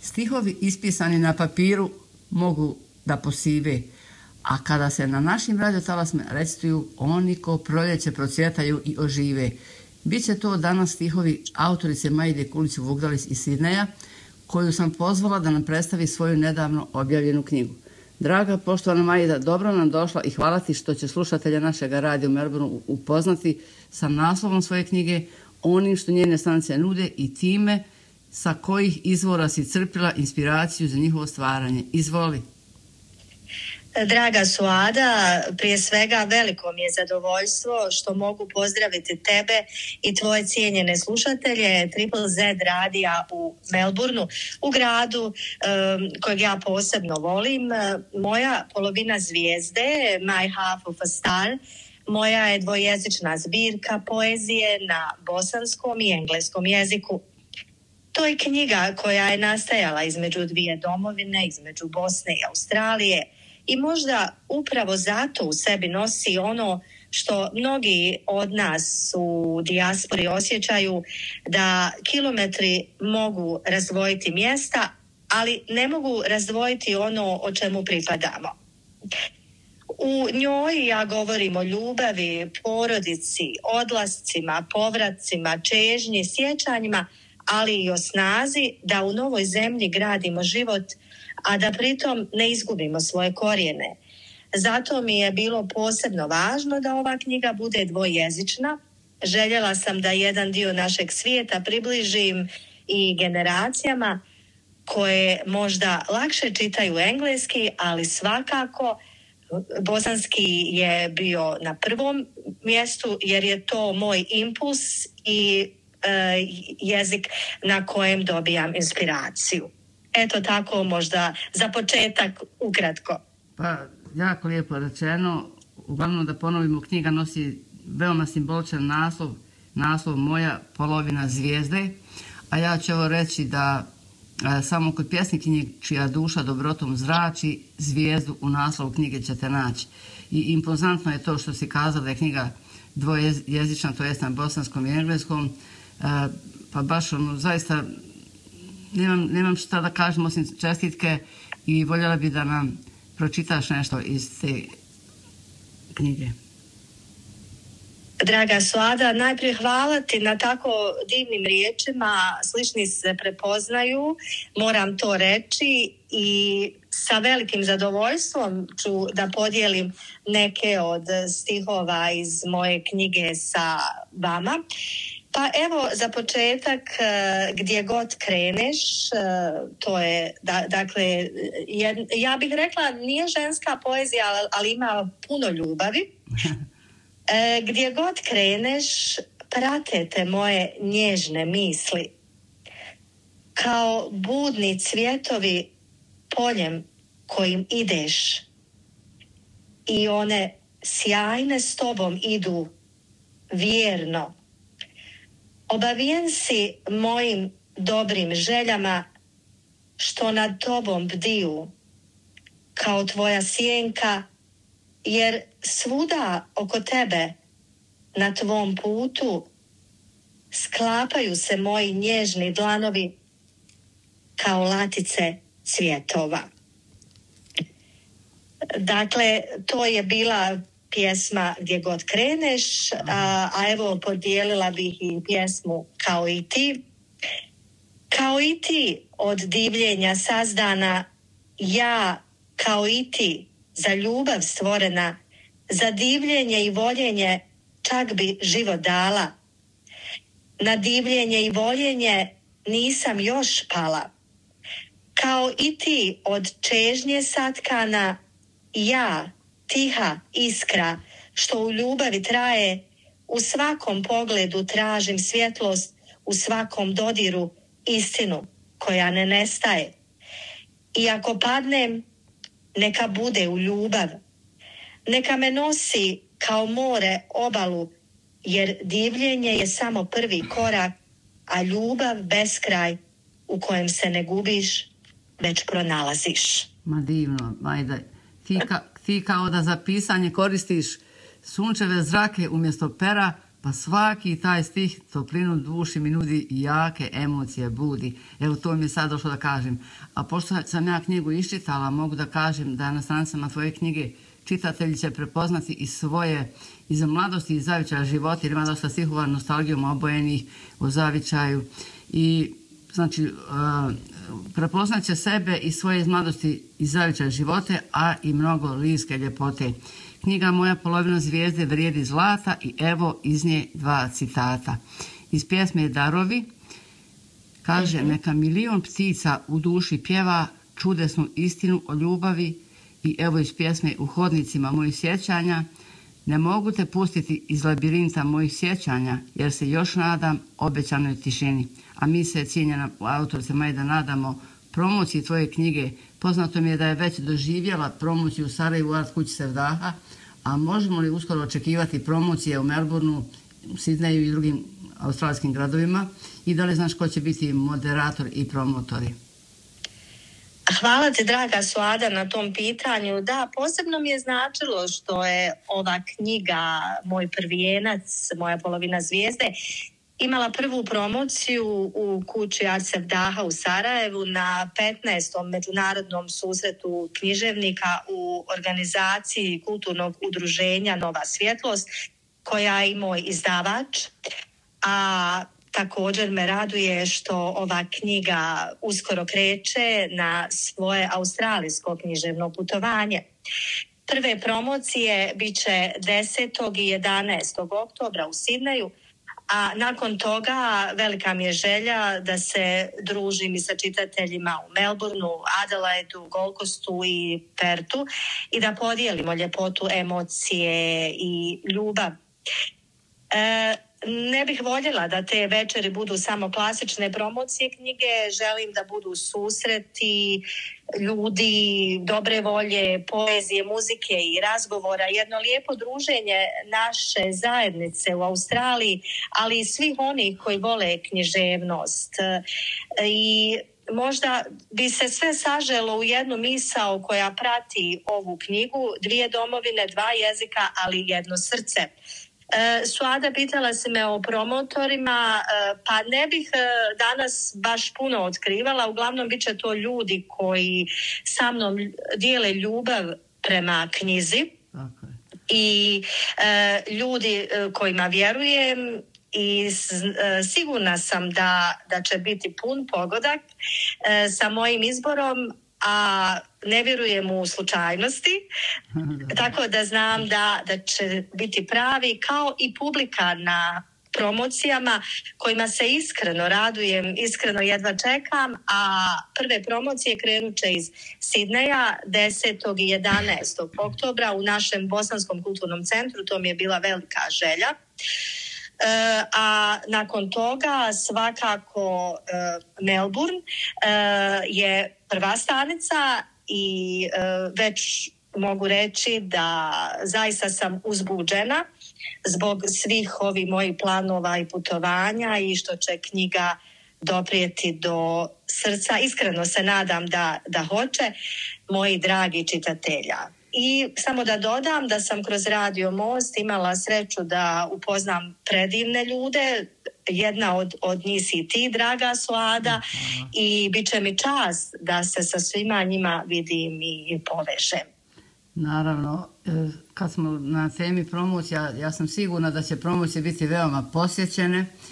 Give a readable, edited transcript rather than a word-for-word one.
Stihovi ispisani na papiru mogu da posive, a kada se na našim radiotalasima recituju, oni ko proljeće procvjetaju i ožive. Biće to danas stihovi autorice Majde Kulić-Vugdalić iz Sidneja, koju sam pozvala da nam predstavi svoju nedavno objavljenu knjigu. Draga, poštovana Majda, dobro nam došla i hvala ti što će slušatelja našega radija u Melbourneu upoznati sa naslovom svoje knjige, onim što njene stranice nude i time sa kojih izvora si crpila inspiraciju za njihovo stvaranje. Izvoli. Draga Suada, prije svega veliko mi je zadovoljstvo što mogu pozdraviti tebe i tvoje cijenjene slušatelje Triple Z radija u Melbourneu, u gradu kojeg ja posebno volim. Moja polovina zvijezde, My Half of a Star, moja je dvojezična zbirka poezije na bosanskom i engleskom jeziku. To je knjiga koja je nastajala između dvije domovine, između Bosne i Australije, i možda upravo zato u sebi nosi ono što mnogi od nas u dijaspori osjećaju, da kilometri mogu razdvojiti mjesta, ali ne mogu razdvojiti ono o čemu pripadamo. U njoj ja govorim o ljubavi, porodici, odlascima, povracima, čežnji, sjećanjima, ali i o snazi da u novoj zemlji gradimo život, a da pritom ne izgubimo svoje korijene. Zato mi je bilo posebno važno da ova knjiga bude dvojezična. Željela sam da jedan dio našeg svijeta približim i generacijama koje možda lakše čitaju engleski, ali svakako bosanski je bio na prvom mjestu jer je to moj impuls i jezik na kojem dobijam inspiraciju. Eto tako možda za početak ukratko. Pa jako lijepo rečeno. Uglavnom da ponovimo, knjiga nosi veoma simboličan naslov Moja polovina zvijezde, a ja ću ovo reći da samo kod pjesnikinje čija duša dobrotom zrači, zvijezdu u naslovu knjige ćete naći. I impozantno je to što si kazala da je knjiga dvojezična, to jest na bosanskom i engleskom, pa baš zaista nemam šta da kažem osim čestitke i voljela bi da nam pročitaš nešto iz te knjige. Draga Suada, najprije hvala ti na tako divnim riječima, slični se prepoznaju, moram to reći, i sa velikim zadovoljstvom ću da podijelim neke od stihova iz moje knjige sa vama. Pa evo, za početak, gdje god kreneš, to je, dakle, ja bih rekla nije ženska poezija, ali ima puno ljubavi. Gdje god kreneš, prate te moje nježne misli. Kao budni cvjetovi poljem kojim ideš. I one sjajne s tobom idu vjerno. Obavijen si mojim dobrim željama što nad tobom bdiju, kao tvoja sjenka, jer svuda oko tebe na tvom putu sklapaju se moji nježni dlanovi kao latice cvjetova. Dakle, to je bila pjesma Gdje god kreneš, a evo podijelila bih i pjesmu Kao i ti. Kao i ti od divljenja sazdana, ja kao i ti za ljubav stvorena, za divljenje i voljenje čak bi život dala. Na divljenje i voljenje nisam još pala. Kao i ti od čežnje satkana, ja tiha iskra što u ljubavi traje, u svakom pogledu tražim svjetlost, u svakom dodiru istinu koja ne nestaje. I ako padnem, neka bude u ljubav, neka me nosi kao more obalu, jer divljenje je samo prvi korak, a ljubav beskraj u kojem se ne gubiš, već pronalaziš. Ma divno, Majda. Ti kao da za pisanje koristiš sunčeve zrake umjesto pera, Pa svaki taj stih toplinu duši mi nudi i jake emocije budi. Evo to mi je sad došlo da kažem. A pošto sam ja knjigu iščitala, mogu da kažem da na stranicama tvoje knjige čitatelji će prepoznati i svoje iz mladosti i zavičaja života, jer ima dosta stihova nostalgijom obojenih u zavičaju. I znači prepoznat će sebe i svoje iz mladosti i zavičaja živote, a i mnogo lirske ljepote. Knjiga Moja polovina zvijezde vrijedi zlata i evo iz nje 2 citata. Iz pjesme Darovi kaže: neka milion ptica u duši pjeva čudesnu istinu o ljubavi. I evo iz pjesme U hodnicima mojih sjećanja: ne mogu te pustiti iz labirinta mojih sjećanja, jer se još nadam obećanoj tišini. A mi se, cijenjena autorice Majda, nadamo promociji tvoje knjige. Poznato mi je da je već doživjela promociju u Sarajevu, Art kući Sevdaha, a možemo li uskoro očekivati promocije u Melbourneu, Sidneju i drugim australijskim gradovima? I da li znaš ko će biti moderator i promotori? Hvala ti, draga Suada, na tom pitanju. Da, posebno mi je značilo što je ova knjiga Moj prvijenac, Moja polovina zvijezde, imala prvu promociju u kući Art Sevdaha u Sarajevu na 15. međunarodnom susretu književnika u organizaciji kulturnog udruženja Nova svjetlost, koja je i moj izdavač. A također me raduje što ova knjiga uskoro kreće na svoje australijsko književno putovanje. Prve promocije bit će 10. i 11. oktobra u Sidneju, a nakon toga velika mi je želja da se družim i sa čitateljima u Melbourneu, Adelaidu, Gold Coastu i Pertu i da podijelimo ljepotu, emocije i ljubav. Ne bih voljela da te večeri budu samo klasične promocije knjige, želim da budu susreti ljudi, dobre volje, poezije, muzike i razgovora, jedno lijepo druženje naše zajednice u Australiji, ali i svih onih koji vole književnost. I možda bi se sve saželo u jednu misao koja prati ovu knjigu: 2 domovine, 2 jezika, ali 1 srce. Suada, pitala si me o promotorima, pa ne bih danas baš puno otkrivala, uglavnom bit će to ljudi koji sa mnom dijele ljubav prema knjizi. Tako je. I ljudi kojima vjerujem i sigurna sam da će biti pun pogodak sa mojim izborom, a ne vjerujem u slučajnosti, tako da znam da će biti pravi, kao i publika na promocijama kojima se iskreno radujem, iskreno jedva čekam, a prve promocije krenut će iz Sidneja 10. i 11. oktobra u našem Bosanskom kulturnom centru. To mi je bila velika želja. A nakon toga svakako Melbourne je prva stanica i već mogu reći da zaista sam uzbuđena zbog svih ovih mojih planova i putovanja i što će knjiga doprijeti do srca. Iskreno se nadam da hoće, moji dragi čitatelja. I samo da dodam da sam kroz Radio Most imala sreću da upoznam predivne ljude. Jedna od njih si ti, draga Suada, i bit će mi čast da se sa svima njima vidim i povežem. Naravno, kad smo na temi promocija, ja sam sigurna da će promocije biti veoma posjećene